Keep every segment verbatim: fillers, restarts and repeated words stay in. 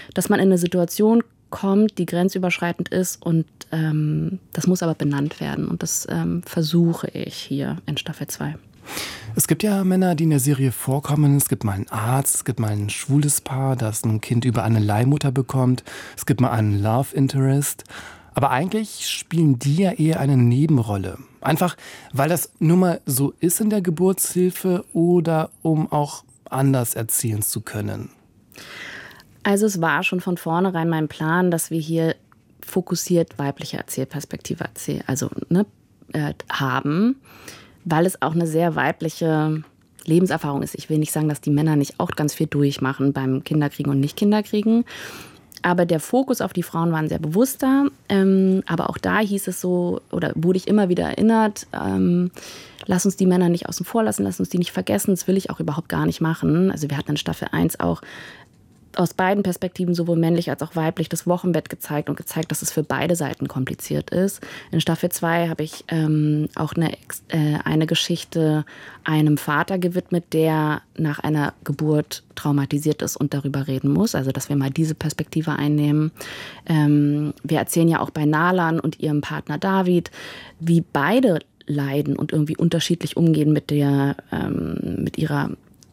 dass man in eine Situation kommt, die grenzüberschreitend ist und ähm, das muss aber benannt werden. Und das ähm, versuche ich hier in Staffel zwei. Es gibt ja Männer, die in der Serie vorkommen. Es gibt mal einen Arzt, es gibt mal ein schwules Paar, das ein Kind über eine Leihmutter bekommt. Es gibt mal einen Love Interest. Aber eigentlich spielen die ja eher eine Nebenrolle. Einfach, weil das nun mal so ist in der Geburtshilfe oder um auch anders erzählen zu können. Also es war schon von vornherein mein Plan, dass wir hier fokussiert weibliche Erzählperspektive erzähl- also, ne, äh, haben, weil es auch eine sehr weibliche Lebenserfahrung ist. Ich will nicht sagen, dass die Männer nicht auch ganz viel durchmachen beim Kinderkriegen und Nicht-Kinderkriegen. Aber der Fokus auf die Frauen war ein sehr bewusster. Ähm, aber auch da hieß es so, oder wurde ich immer wieder erinnert, ähm, lass uns die Männer nicht außen vor lassen, lass uns die nicht vergessen. Das will ich auch überhaupt gar nicht machen. Also wir hatten in Staffel eins auch aus beiden Perspektiven, sowohl männlich als auch weiblich, das Wochenbett gezeigt und gezeigt, dass es für beide Seiten kompliziert ist. In Staffel zwei habe ich ähm, auch eine, äh, eine Geschichte einem Vater gewidmet, der nach einer Geburt traumatisiert ist und darüber reden muss. Also, dass wir mal diese Perspektive einnehmen. Ähm, wir erzählen ja auch bei Nalan und ihrem Partner David, wie beide leiden und irgendwie unterschiedlich umgehen mit der, ähm, mit ihrer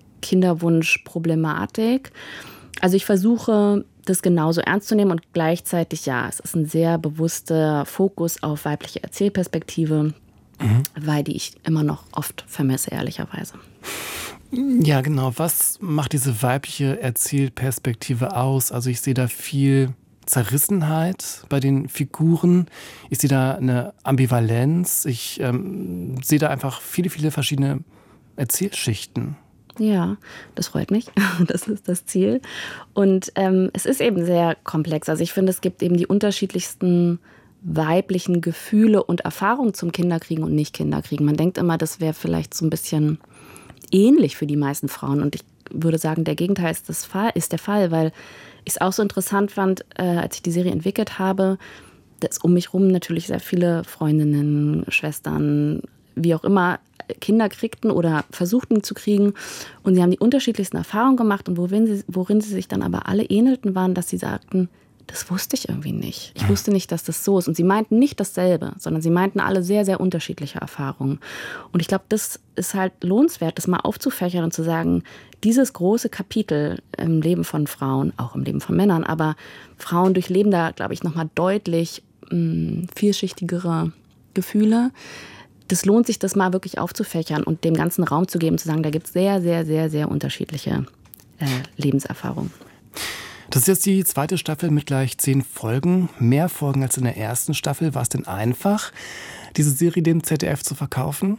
Kinderwunschproblematik. Also ich versuche, das genauso ernst zu nehmen und gleichzeitig, ja, es ist ein sehr bewusster Fokus auf weibliche Erzählperspektive, mhm. weil die ich immer noch oft vermisse, ehrlicherweise. Ja, genau. Was macht diese weibliche Erzählperspektive aus? Also ich sehe da viel Zerrissenheit bei den Figuren. Ich sehe da eine Ambivalenz. Ich ähm, sehe da einfach viele, viele verschiedene Erzählschichten. Ja, das freut mich. Das ist das Ziel. Und ähm, es ist eben sehr komplex. Also ich finde, es gibt eben die unterschiedlichsten weiblichen Gefühle und Erfahrungen zum Kinderkriegen und Nicht-Kinderkriegen. Man denkt immer, das wäre vielleicht so ein bisschen ähnlich für die meisten Frauen. Und ich würde sagen, der Gegenteil ist, das Fall, ist der Fall, weil ich es auch so interessant fand, äh, als ich die Serie entwickelt habe, dass um mich rum natürlich sehr viele Freundinnen, Schwestern, wie auch immer, Kinder kriegten oder versuchten zu kriegen. Und sie haben die unterschiedlichsten Erfahrungen gemacht. Und worin sie, worin sie sich dann aber alle ähnelten, waren, dass sie sagten, das wusste ich irgendwie nicht. Ich wusste nicht, dass das so ist. Und sie meinten nicht dasselbe, sondern sie meinten alle sehr, sehr unterschiedliche Erfahrungen. Und ich glaube, das ist halt lohnenswert, das mal aufzufächern und zu sagen, dieses große Kapitel im Leben von Frauen, auch im Leben von Männern, aber Frauen durchleben da, glaube ich, nochmal deutlich mh, vielschichtigere Gefühle. Das lohnt sich, das mal wirklich aufzufächern und dem ganzen Raum zu geben, zu sagen, da gibt es sehr, sehr, sehr, sehr unterschiedliche äh, Lebenserfahrungen. Das ist jetzt die zweite Staffel mit gleich zehn Folgen. Mehr Folgen als in der ersten Staffel. War es denn einfach, diese Serie dem Z D F zu verkaufen?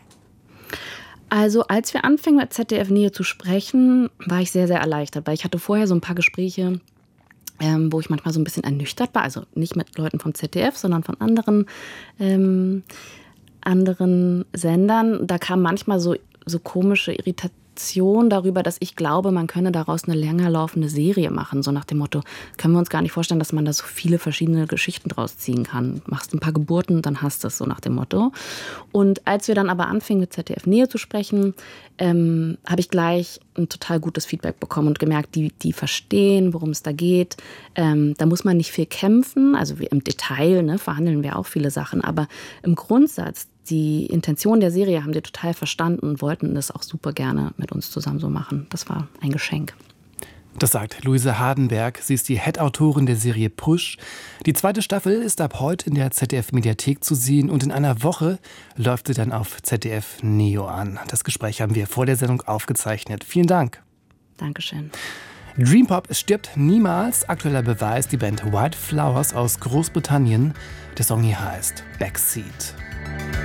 Also als wir anfingen mit Z D F-Nähe zu sprechen, war ich sehr, sehr erleichtert, weil ich hatte vorher so ein paar Gespräche, ähm, wo ich manchmal so ein bisschen ernüchtert war. Also nicht mit Leuten vom Z D F, sondern von anderen ähm, anderen Sendern. Da kam manchmal so, so komische Irritation darüber, dass ich glaube, man könne daraus eine länger laufende Serie machen. So nach dem Motto, können wir uns gar nicht vorstellen, dass man da so viele verschiedene Geschichten draus ziehen kann. Machst ein paar Geburten, dann hast du es, so nach dem Motto. Und als wir dann aber anfingen, mit Z D F-Nähe zu sprechen, ähm, habe ich gleich ein total gutes Feedback bekommen und gemerkt, die, die verstehen, worum es da geht. Ähm, da muss man nicht viel kämpfen. Also wir im Detail, ne, verhandeln wir auch viele Sachen. Aber im Grundsatz, die Intention der Serie haben sie total verstanden und wollten das auch super gerne mit uns zusammen so machen. Das war ein Geschenk. Das sagt Luise Hardenberg. Sie ist die Head-Autorin der Serie Push. Die zweite Staffel ist ab heute in der Z D F-Mediathek zu sehen und in einer Woche läuft sie dann auf Z D F Neo an. Das Gespräch haben wir vor der Sendung aufgezeichnet. Vielen Dank. Dankeschön. Dream Pop stirbt niemals. Aktueller Beweis, die Band White Flowers aus Großbritannien. Der Song hier heißt Backseat.